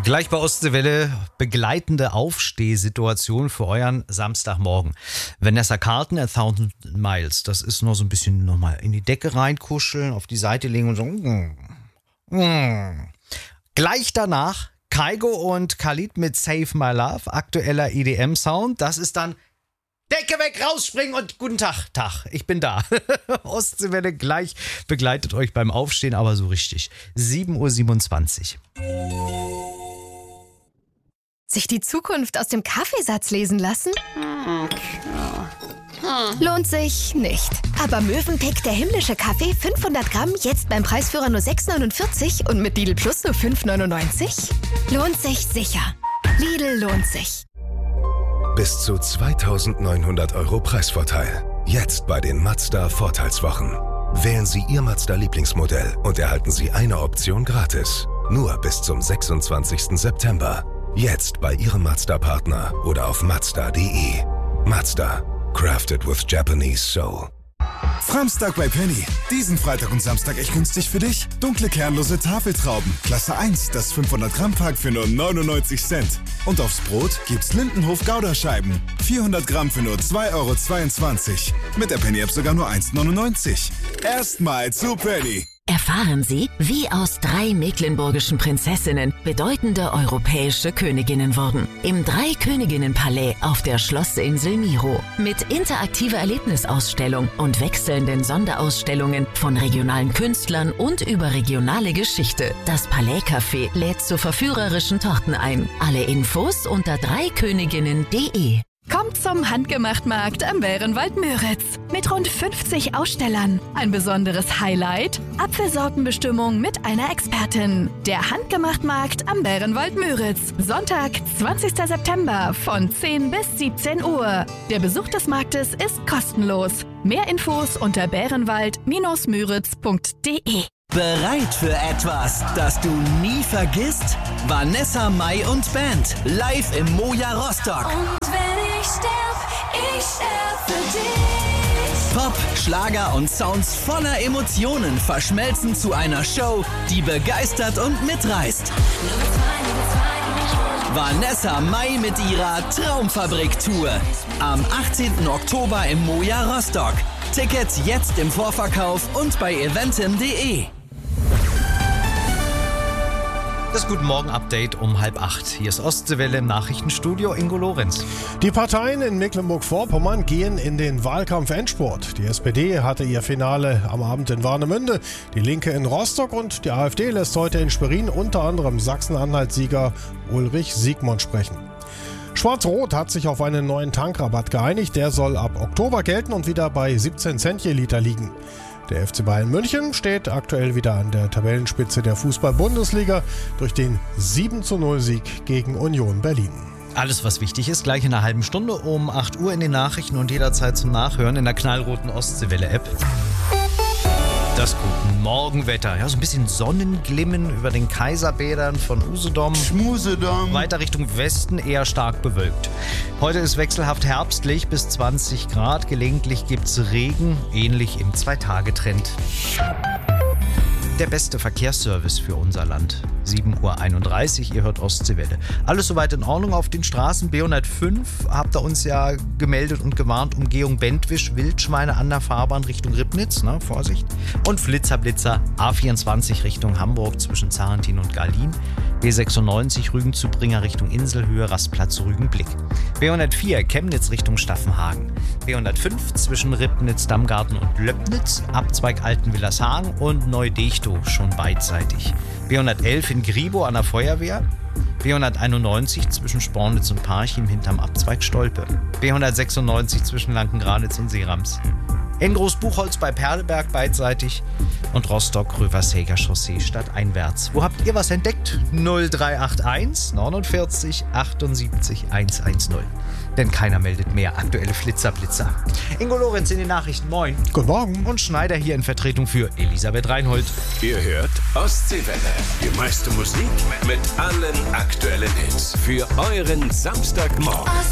Gleich bei Ostseewelle begleitende Aufstehsituation für euren Samstagmorgen. Vanessa Carlton, 1000 Miles. Das ist nur so ein bisschen nochmal in die Decke reinkuscheln, auf die Seite legen und so. Gleich danach Kygo und Khalid mit Save My Love, aktueller EDM-Sound. Das ist dann Decke weg, rausspringen und guten Tag, ich bin da. Ostseewelle gleich begleitet euch beim Aufstehen, aber so richtig. 7:27 Uhr. Sich die Zukunft aus dem Kaffeesatz lesen lassen? Lohnt sich nicht. Aber Mövenpick, der himmlische Kaffee, 500 Gramm, jetzt beim Preisführer nur 6,49 und mit Lidl Plus nur 5,99? Lohnt sich sicher. Lidl lohnt sich. Bis zu 2.900 € Preisvorteil. Jetzt bei den Mazda Vorteilswochen. Wählen Sie Ihr Mazda-Lieblingsmodell und erhalten Sie eine Option gratis. Nur bis zum 26. September. Jetzt bei Ihrem Mazda-Partner oder auf Mazda.de. Mazda. Crafted with Japanese Soul. Framstag bei Penny. Diesen Freitag und Samstag echt günstig für dich. Dunkle kernlose Tafeltrauben. Klasse 1, das 500 Gramm Pack für nur 99 Cent. Und aufs Brot gibt's Lindenhof Gouda-Scheiben. 400 Gramm für nur 2,22 €. Mit der Penny-App sogar nur 1,99 €. Erstmal zu Penny. Erfahren Sie, wie aus 3 mecklenburgischen Prinzessinnen bedeutende europäische Königinnen wurden. Im 3-Königinnen-Palais auf der Schlossinsel Miro. Mit interaktiver Erlebnisausstellung und wechselnden Sonderausstellungen von regionalen Künstlern und über regionale Geschichte. Das Palais-Café lädt zu verführerischen Torten ein. Alle Infos unter 3königinnen.de. Kommt zum Handgemachtmarkt am Bärenwald-Müritz. Mit rund 50 Ausstellern. Ein besonderes Highlight: Apfelsortenbestimmung mit einer Expertin. Der Handgemachtmarkt am Bärenwald-Müritz. Sonntag, 20. September von 10 bis 17 Uhr. Der Besuch des Marktes ist kostenlos. Mehr Infos unter bärenwald-müritz.de. Bereit für etwas, das du nie vergisst? Vanessa Mai und Band live im Moja Rostock. Und wenn ich sterb für dich. Pop, Schlager und Sounds voller Emotionen verschmelzen zu einer Show, die begeistert und mitreißt. Vanessa Mai mit ihrer Traumfabrik-Tour. Am 18. Oktober im Moja Rostock. Tickets jetzt im Vorverkauf und bei eventim.de. Das Guten Morgen Update um 7:30. Hier ist Ostseewelle im Nachrichtenstudio, Ingo Lorenz. Die Parteien in Mecklenburg-Vorpommern gehen in den Wahlkampf-Endspurt. Die SPD hatte ihr Finale am Abend in Warnemünde, die Linke in Rostock und die AfD lässt heute in Schwerin unter anderem Sachsen-Anhalt-Sieger Ulrich Siegmund sprechen. Schwarz-Rot hat sich auf einen neuen Tankrabatt geeinigt. Der soll ab Oktober gelten und wieder bei 17 Cent je Liter liegen. Der FC Bayern München steht aktuell wieder an der Tabellenspitze der Fußball-Bundesliga durch den 7:0-Sieg gegen Union Berlin. Alles, was wichtig ist, gleich in einer halben Stunde um 8 Uhr in den Nachrichten und jederzeit zum Nachhören in der knallroten Ostseewelle-App. Das Guten Morgenwetter. Ja, so ein bisschen Sonnenglimmen über den Kaiserbädern von Usedom. Schmusedom. Weiter Richtung Westen eher stark bewölkt. Heute ist wechselhaft herbstlich bis 20 Grad. Gelegentlich gibt's Regen, ähnlich im 2-Tage-Trend. Der beste Verkehrsservice für unser Land. 7:31 Uhr, ihr hört Ostseewelle. Alles soweit in Ordnung auf den Straßen. B105 habt ihr uns ja gemeldet und gewarnt. Umgehung Bentwisch, Wildschweine an der Fahrbahn Richtung Ribnitz, ne? Vorsicht. Und Flitzer A24 Richtung Hamburg zwischen Zarentin und Garlin. B96 Rügen-Zubringer Richtung Inselhöhe, Rastplatz Rügenblick. B104 Chemnitz Richtung Staffenhagen. B105 zwischen Ribnitz, Dammgarten und Löbnitz, Abzweig Altenwillershagen und Neu-Dechtow schon beidseitig. B111 in Gribow an der Feuerwehr. B191 zwischen Spornitz und Parchim hinterm Abzweig Stolpe. B196 zwischen Lankengranitz und Seerams. In Großbuchholz bei Perleberg beidseitig und Rostock-Röversäger Chaussee stadteinwärts. Wo habt ihr was entdeckt? 0381 49 78 110. Denn keiner meldet mehr aktuelle Flitzerblitzer. Ingo Lorenz in den Nachrichten, moin. Guten Morgen. Und Schneider hier in Vertretung für Elisabeth Reinhold. Ihr hört Ostseewelle. Die meiste Musik mit allen aktuellen Hits. Für euren Samstagmorgen.